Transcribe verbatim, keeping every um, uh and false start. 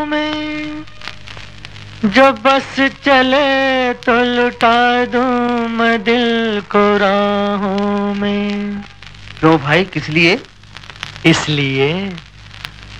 में जो बस चले तो लुटा दूं मैं दिल को राहों में। क्यों भाई, किस लिए? इसलिए